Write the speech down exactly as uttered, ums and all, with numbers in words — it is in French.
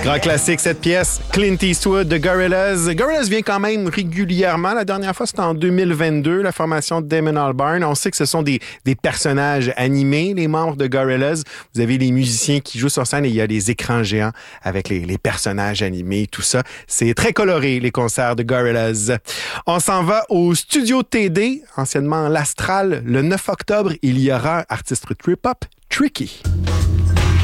Grand classique, cette pièce, Clint Eastwood de Gorillaz. Gorillaz vient quand même régulièrement. La dernière fois, c'était en deux mille vingt-deux, la formation de Damon Albarn. On sait que ce sont des, des personnages animés, les membres de Gorillaz. Vous avez les musiciens qui jouent sur scène et il y a les écrans géants avec les, les personnages animés, tout ça. C'est très coloré, les concerts de Gorillaz. On s'en va au Studio T D, anciennement l'Astral. Le neuf octobre, il y aura artiste trip-hop, Tricky.